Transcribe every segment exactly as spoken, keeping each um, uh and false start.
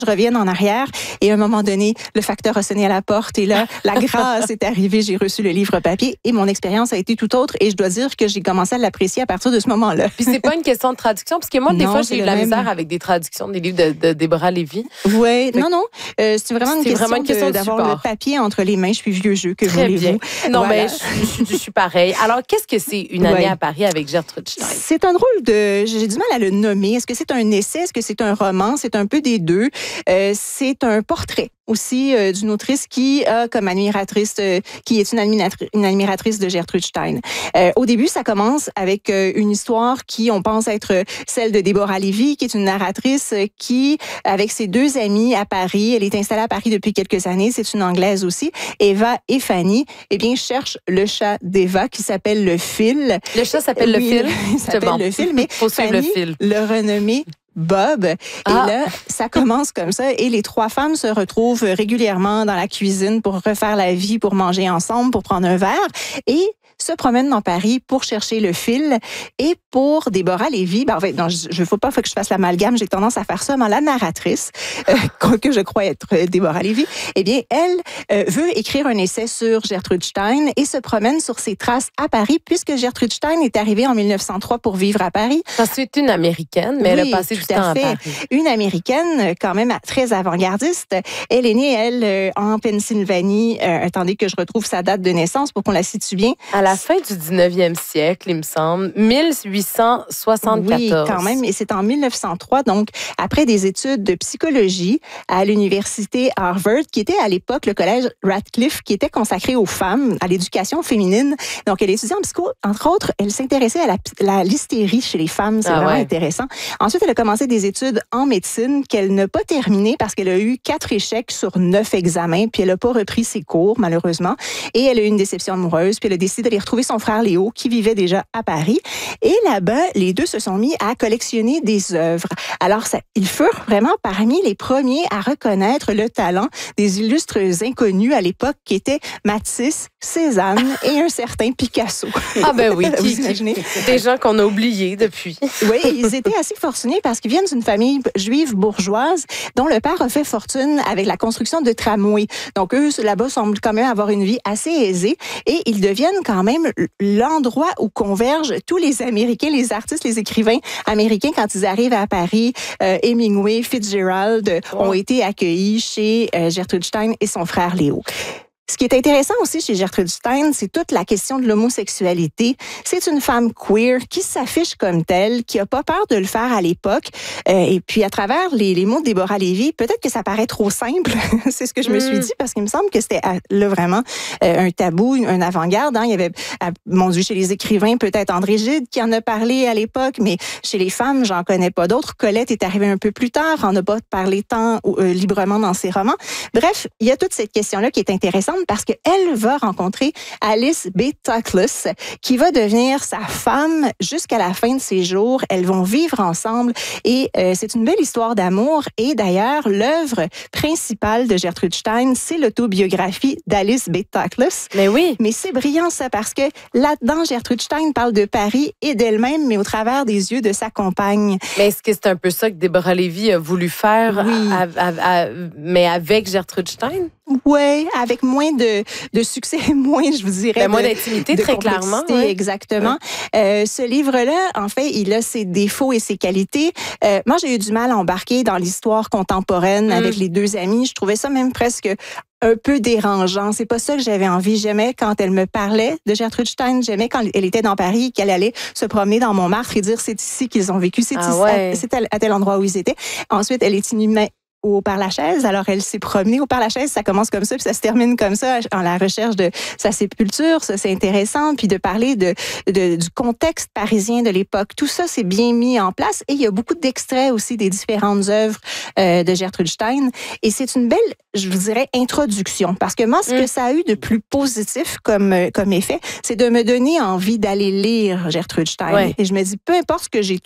je revienne en arrière et à un moment donné, le facteur a sonné à la porte et là, la grâce est arrivée, j'ai reçu le livre papier et mon expérience a été tout autre et je dois dire que j'ai commencé à l'apprécier à partir de ce moment-là. Puis c'est pas une question de traduction, parce que moi, des non, fois, j'ai eu de la même... misère avec des traductions des livres de, de Déborah Lévy. Oui, non, non, euh, c'est vraiment une question, vraiment une question de, d'avoir support. le papier entre les mains. Je suis vieux jeu, que Très voulez-vous? bien. Non, voilà. mais je, je, je suis pareil. Alors, qu'est-ce que c'est une année ouais. à Paris avec Gertrude Stein? C'est un drôle de... J'ai du mal à le nommer. Est-ce que c'est un essai? Est-ce que c'est un roman? C'est un peu des deux. Euh, c'est un portrait aussi euh, d'une autrice qui a comme admiratrice, euh, qui est une, admiratri- une admiratrice de Gertrude Stein. Euh, au début, ça commence avec euh, une histoire qui, on pense être celle de Déborah Lévy, qui est une narratrice euh, qui, avec ses deux amies à Paris, elle est installée à Paris depuis quelques années, c'est une Anglaise aussi, Eva et Fanny, eh bien, cherchent le chat d'Eva qui s'appelle le Fil. Le chat s'appelle oui, le Fil? Il s'appelle bon. le Fil, mais Faut suivre Fanny, le fil. le renommé Bob. Ah. Et là, ça commence comme ça. Et les trois femmes se retrouvent régulièrement dans la cuisine pour refaire la vie, pour manger ensemble, pour prendre un verre. Et se promènent dans Paris pour chercher le fil. Et pour Déborah Lévy, ben, en fait, non, je ne veux pas faut que je fasse l'amalgame, j'ai tendance à faire ça, mais la narratrice, euh, que je crois être Déborah Lévy, eh bien, elle euh, veut écrire un essai sur Gertrude Stein et se promène sur ses traces à Paris, puisque Gertrude Stein est arrivée en mille neuf cent trois pour vivre à Paris. C'est une Américaine, mais oui, elle a passé du temps à Paris. Une Américaine, quand même très avant-gardiste. Elle est née, elle, euh, en Pennsylvanie. Euh, attendez que je retrouve sa date de naissance pour qu'on la situe bien. À la fin du dix-neuvième siècle, il me semble, mille huit cent soixante-quatorze. Oui, quand même, et c'est en mille neuf cent trois, donc après des études de psychologie à l'université Harvard, qui était à l'époque le collège Radcliffe, qui était consacré aux femmes, à l'éducation féminine. Donc, elle étudiait en psycho. Entre autres, elle s'intéressait à la, la l'hystérie chez les femmes. C'est ah vraiment ouais. intéressant. Ensuite, elle a commencé des études en médecine qu'elle n'a pas terminées parce qu'elle a eu quatre échecs sur neuf examens, puis elle n'a pas repris ses cours, malheureusement. Et elle a eu une déception amoureuse, puis elle a décidé d'aller retrouver son frère Léo, qui vivait déjà à Paris. Et là-bas, les deux se sont mis à collectionner des œuvres. Alors, ça, ils furent vraiment parmi les premiers à reconnaître le talent des illustres inconnus à l'époque, qui étaient Matisse, Cézanne et un certain Picasso. Ah ben oui, Vous qui, imaginez? qui, des gens qu'on a oubliés depuis. Oui, ils étaient assez fortunés parce qu'ils viennent d'une famille juive bourgeoise dont le père a fait fortune avec la construction de tramways. Donc, eux, là-bas, semblent quand même avoir une vie assez aisée et ils deviennent quand même l'endroit où convergent tous les Américains, les artistes, les écrivains américains quand ils arrivent à Paris. Euh, Hemingway, Fitzgerald oh. ont été accueillis chez euh, Gertrude Stein et son frère Léo. Ce qui est intéressant aussi chez Gertrude Stein, c'est toute la question de l'homosexualité. C'est une femme queer qui s'affiche comme telle, qui a pas peur de le faire à l'époque. Euh, et puis, à travers les, les mots de Déborah Lévy, peut-être que ça paraît trop simple. C'est ce que je me suis dit, parce qu'il me semble que c'était là vraiment euh, un tabou, un avant-garde. Hein. Il y avait, mon Dieu, chez les écrivains, peut-être André Gide qui en a parlé à l'époque, mais chez les femmes, j'en connais pas d'autres. Colette est arrivée un peu plus tard, en a pas parlé tant euh, librement dans ses romans. Bref, il y a toute cette question-là qui est intéressante, parce qu'elle va rencontrer Alice B. Toklas, qui va devenir sa femme jusqu'à la fin de ses jours. Elles vont vivre ensemble et euh, c'est une belle histoire d'amour. Et d'ailleurs, l'œuvre principale de Gertrude Stein, c'est l'autobiographie d'Alice B. Toklas. Mais oui. Mais c'est brillant ça, parce que là-dedans, Gertrude Stein parle de Paris et d'elle-même, mais au travers des yeux de sa compagne. Mais est-ce que c'est un peu ça que Déborah Lévy a voulu faire, oui. à, à, à, mais avec Gertrude Stein? Oui, avec moins de, de succès, moins, je vous dirais. Ben, moins de, d'intimité, de très clairement. Oui. Oui. Exactement. Oui. Euh, ce livre-là, en fait, il a ses défauts et ses qualités. Euh, moi, j'ai eu du mal à embarquer dans l'histoire contemporaine mm. avec les deux amies. Je trouvais ça même presque un peu dérangeant. C'est pas ça que j'avais envie. J'aimais quand elle me parlait de Gertrude Stein. J'aimais quand elle était dans Paris, qu'elle allait se promener dans Montmartre et dire c'est ici qu'ils ont vécu, c'est ah ici, ouais. c'est à tel endroit où ils étaient. Ensuite, elle est inhumée au Père-Lachaise. Alors, elle s'est promenée au Père-Lachaise. Ça commence comme ça, puis ça se termine comme ça, en la recherche de sa sépulture. Ça, c'est intéressant. Puis de parler de, de du contexte parisien de l'époque. Tout ça, c'est bien mis en place. Et il y a beaucoup d'extraits aussi des différentes œuvres euh, de Gertrude Stein. Et c'est une belle, je vous dirais, introduction. Parce que moi, ce mm. que ça a eu de plus positif comme, comme effet, c'est de me donner envie d'aller lire Gertrude Stein. Ouais. Et je me dis, peu importe ce que j'ai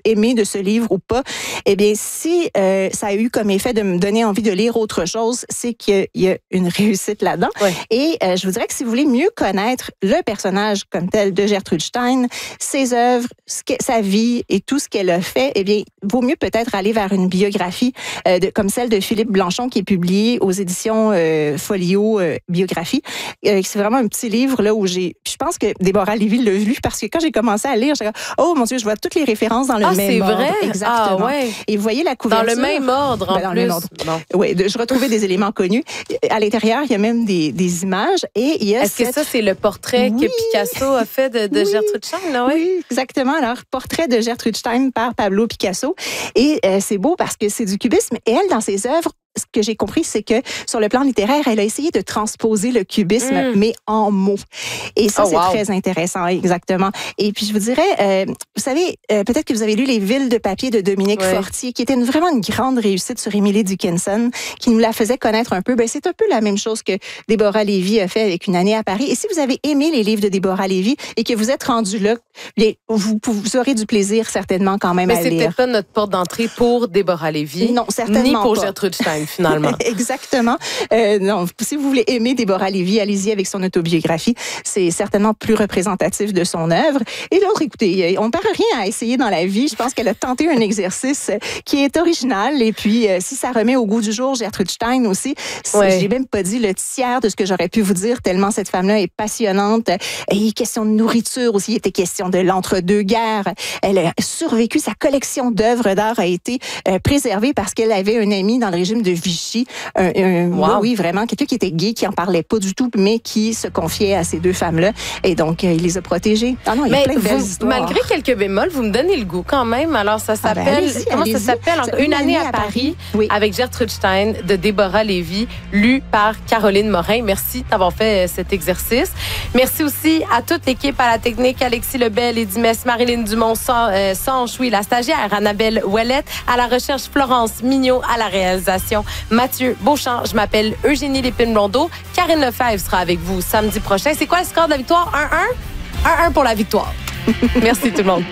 aimé de ce livre ou pas. Eh bien, si euh, ça a eu comme effet de me donner envie de lire autre chose, c'est qu'il y a une réussite là-dedans. Ouais. Et euh, je vous dirais que si vous voulez mieux connaître le personnage comme tel de Gertrude Stein, ses œuvres, ce que, sa vie et tout ce qu'elle a fait, eh bien, vaut mieux peut-être aller vers une biographie euh, de, comme celle de Philippe Blanchon qui est publiée aux éditions euh, Folio euh, Biographie. Euh, c'est vraiment un petit livre là où j'ai, je pense que Déborah Lévy l'a lu parce que quand j'ai commencé à lire, j'ai dit oh mon Dieu, je vois toutes les références dans le ah, même ordre. Vrai? Exactement. Ah, ouais. Et vous voyez la couverture. Dans le même ordre, en ben, dans plus. Le même ordre. Oui, je retrouvais des éléments connus. À l'intérieur, il y a même des, des images et il y a Est-ce cette... que ça, c'est le portrait oui. que Picasso a fait de, de oui. Gertrude Stein? Là, ouais? Oui, exactement. Alors, portrait de Gertrude Stein par Pablo Picasso. Et euh, c'est beau parce que c'est du cubisme. Et elle, dans ses œuvres, ce que j'ai compris, c'est que sur le plan littéraire, elle a essayé de transposer le cubisme, mm. mais en mots. Et ça, oh, c'est wow. très intéressant, exactement. Et puis, je vous dirais, euh, vous savez, euh, peut-être que vous avez lu Les Villes de papier de Dominique ouais. Fortier, qui était une, vraiment une grande réussite sur Emily Dickinson, qui nous la faisait connaître un peu. Ben, c'est un peu la même chose que Déborah Lévy a fait avec Une année à Paris. Et si vous avez aimé les livres de Déborah Lévy et que vous êtes rendu là, les, vous, vous aurez du plaisir certainement quand même mais à lire. Mais c'était pas notre porte d'entrée pour Déborah Lévy. Non, certainement Ni pour pas. Gertrude Stein, finalement. Exactement. Euh, non, si vous voulez aimer Déborah Lévy, allez-y avec son autobiographie. C'est certainement plus représentatif de son œuvre. Et l'autre, écoutez, on ne perd rien à essayer dans la vie. Je pense qu'elle a tenté un exercice qui est original. Et puis, euh, si ça remet au goût du jour Gertrude Stein aussi, ouais. j'ai même pas dit le tiers de ce que j'aurais pu vous dire, tellement cette femme-là est passionnante. Et il est question de nourriture aussi, il était question de l'entre-deux-guerres. Elle a survécu, sa collection d'œuvres d'art a été euh, préservée parce qu'elle avait un ami dans le régime de Vichy. Un, un, wow. Oui, vraiment, quelqu'un qui était gay, qui en parlait pas du tout, mais qui se confiait à ces deux femmes-là. Et donc, euh, il les a protégées. Ah non, il y a mais plein de belles vous, histoires. Malgré quelques bémols, vous me donnez le goût quand même. Alors, ça s'appelle... Ah ben, allez-y, comment allez-y. ça s'appelle? Une, Une année, année à Paris, Paris oui. avec Gertrude Stein de Déborah Lévy, lu par Caroline Morin. Merci d'avoir fait cet exercice. Merci aussi à toute l'équipe, à la technique, Alexis Lebel, Eddie Mess, Marilyn Dumont-Sanche, oui, la stagiaire Annabelle Ouellette, à la recherche Florence Mignot, à la réalisation Mathieu Beauchamp. Je m'appelle Eugénie Lépine-Blondeau. Karine Lefebvre sera avec vous samedi prochain. C'est quoi le score de la victoire? un un? un un pour la victoire. Merci tout le monde.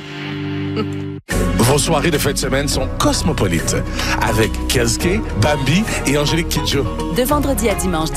Vos soirées de fin de semaine sont cosmopolites avec Kelske, Bambi et Angélique Kidjo. De vendredi à dimanche,